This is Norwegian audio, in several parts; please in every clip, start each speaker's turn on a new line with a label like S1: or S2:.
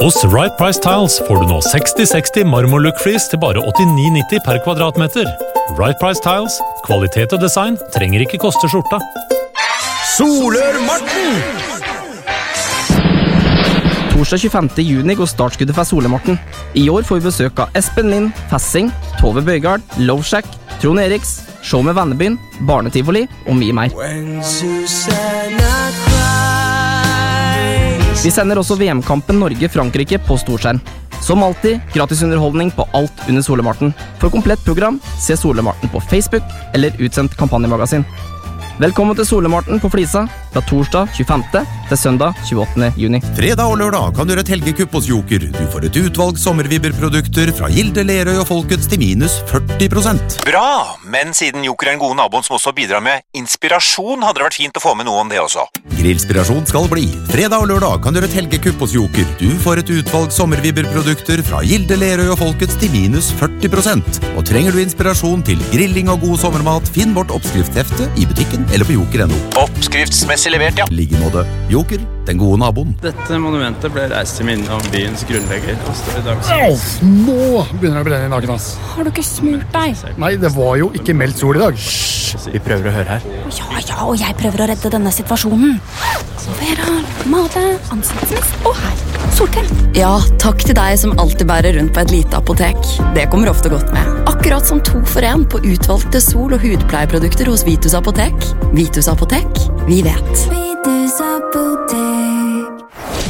S1: Hos Right Price Tiles får du nå 60-60 marmorlook-flis til bare 89,90 per kvadratmeter. Right Price Tiles, kvalitet og design trenger ikke koste skjorta.
S2: Solør-Marten!
S3: Torsdag 25. juni går startskuddet for Solør-Marten. I år får vi besøk av Espen Lind, Fessing, Tove Bøygard, Loveshack, Trond Eriks, Show med Vennebyen, Barnetivoli og mye mer. Vi sender også VM-kampen Norge-Frankrike på storskjerm. Som alltid, gratis underholdning på alt under Solør-Marten. For komplett program, se Solør-Marten på Facebook eller utsendt kampanjemagasin. Velkommen til Solør-Marten på Flisa fra torsdag 25. til søndag 28. juni.
S2: Fredag og lørdag kan du gjøre et helgekupp hos Joker. Du får et utvalg sommervibberprodukter fra Gilde, Lerøy og Folkets til minus 40%.
S4: Bra, men siden Joker er en god naboen som også bidrar med inspirasjon, hadde det vært fint å få med noe om det også.
S2: Grillspirasjon skal bli. Fredag og lørdag kan du gjøre et helgekupp hos Joker. Du får et utvalg sommervibberprodukter fra Gilde, Lerøy og Folkets til minus 40%. Og trenger du inspirasjon til grilling og god sommermat, finn vårt oppskriftshefte i butikken eller på Joker.no.
S4: Oppskriftsmessig levert, ja.
S2: Ligge nåde. Joker, den gode naboen.
S5: Dette monumentet ble reist til minne om byens grunnlegger og står i dag.
S6: Nå begynner det å brenne i naken, ass.
S7: Har du ikke smurt deg?
S6: Nei, det var jo ikke meldt sol i dag.
S5: Vi prøver å høre her.
S7: Ja, og jeg prøver å redde denne situasjonen. Vera, male, ansiktsnes og her. Solkrem.
S8: Ja, takk til deg som alltid bærer rundt på et lite apotek. Det kommer ofte godt med. Akkurat som 2 for 1 på utvalgte sol- og hudpleieprodukter hos Vitus Apotek. Vitus Apotek, vi vet.
S9: Vitus Apotek.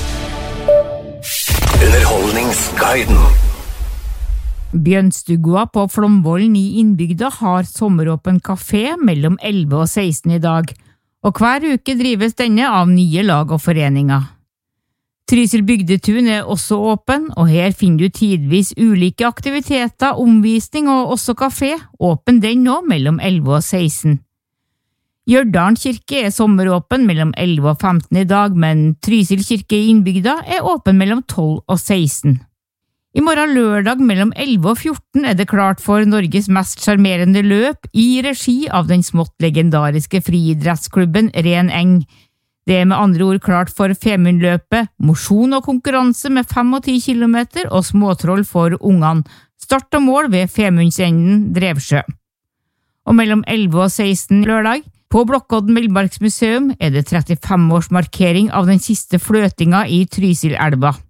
S4: Underholdningsguiden.
S10: Bjørnstugua på Flomvollen i Innbygda har sommeråpen kafé mellom 11 og 16 i dag, og hver uke drives denne av nye lag og foreninger. Trysil bygdetun er også åpen, og her finner du tidvis ulike aktiviteter, omvisning og også kafé, åpen den nå mellom 11 og 16. Gjørdalen kirke er sommeråpen mellom 11 og 15 i dag, men Trysil kirke i Innbygda er åpen mellom 12 og 16. I morgen lørdag mellom 11 og 14 er det klart for Norges mest sjarmerende løp i regi av den smått legendariske friidrettsklubben Ren Eng. Det er med andre ord klart for Femundløpet, mosjon og konkurranse med 5 og 10 kilometer og småtroll for ungene. Start og mål ved Femundsenden Drevsjø. Og mellom 11 og 16 lørdag, på Blokkodden Villmarksmuseum er det 35-årsmarkering av den siste fløtinga i Trysilelva.